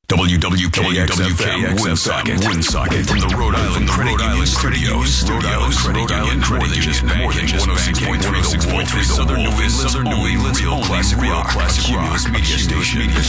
WWKXFM Woonsocket from the Rhode Island Studios. Rhode Island Credit Union, more than just banking. 106.3 Southern New England's only real classic rock, Cumulus Media Station.